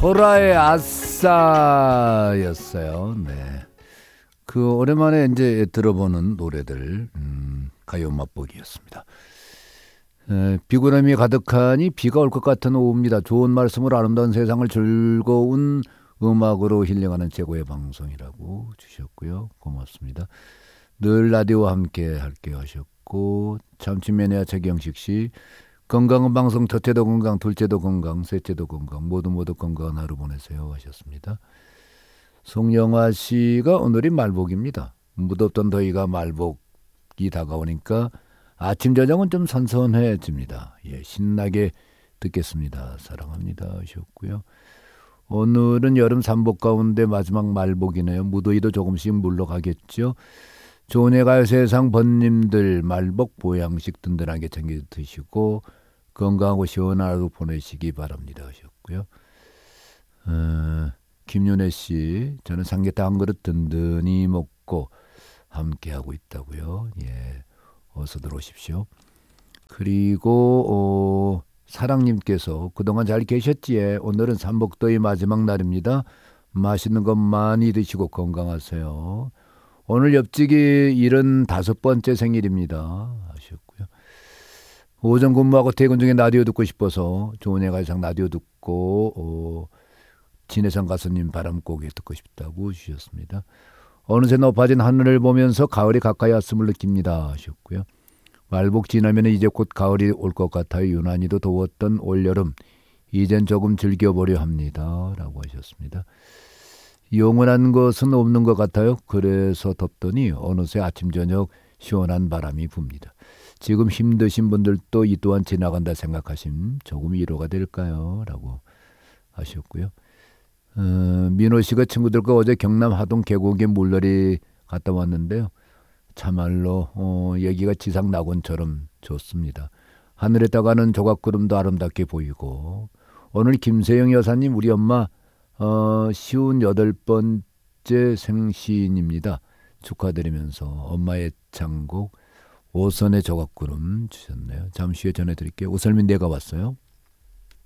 보라의 아싸였어요. 네. 그 오랜만에 이제 들어보는 노래들 가요 맛보기였습니다. 비구름이 가득하니 비가 올 것 같은 오후입니다. 좋은 말씀으로 아름다운 세상을 즐거운 음악으로 힐링하는 최고의 방송이라고 주셨고요. 고맙습니다. 늘 라디오와 함께 할게요 하셨고, 참치매니아 최경식 씨, 건강한 방송 첫째도 건강, 둘째도 건강, 셋째도 건강, 모두 건강한 하루 보내세요 하셨습니다. 송영화 씨가 오늘이 말복입니다. 무덥던 더위가 말복이 다가오니까 아침 저녁은 좀 선선해집니다. 예, 신나게 듣겠습니다. 사랑합니다 하셨고요. 오늘은 여름 삼복 가운데 마지막 말복이네요. 무더위도 조금씩 물러가겠죠. 좋은 가요 세상 번님들 말복 보양식 든든하게 챙겨 드시고 건강하고 시원한 하루 보내시기 바랍니다 하셨고요. 김윤혜 씨, 저는 삼계탕 한 그릇 든든히 먹고 함께하고 있다고요. 예, 어서 들어오십시오. 그리고 사랑님께서 그동안 잘 계셨지에? 오늘은 삼복더위 마지막 날입니다. 맛있는 것 많이 드시고 건강하세요. 오늘 옆집이 75번째 생일입니다 하셨고요. 오전 근무하고 퇴근 중에 라디오 듣고 싶어서 좋은 애가상 라디오 듣고 진해성 가수님 바람고개 듣고 싶다고 주셨습니다. 어느새 높아진 하늘을 보면서 가을이 가까이 왔음을 느낍니다 하셨고요. 말복 지나면 이제 곧 가을이 올 것 같아요. 유난히도 더웠던 올여름 이젠 조금 즐겨보려 합니다 라고 하셨습니다. 영원한 것은 없는 것 같아요. 그래서 덥더니 어느새 아침 저녁 시원한 바람이 붑니다. 지금 힘드신 분들도 이 또한 지나간다 생각하시면 조금 위로가 될까요? 라고 하셨고요. 민호 씨가 친구들과 어제 경남 하동 계곡에 물놀이 갔다 왔는데요. 참말로 여기가 지상 낙원처럼 좋습니다. 하늘에 떠가는 조각구름도 아름답게 보이고, 오늘 김세영 여사님 우리 엄마 58번째 생신입니다. 축하드리면서 엄마의 창곡 오선의 조각구름 주셨네요. 잠시 후에 전해드릴게요. 오설민 내가 왔어요.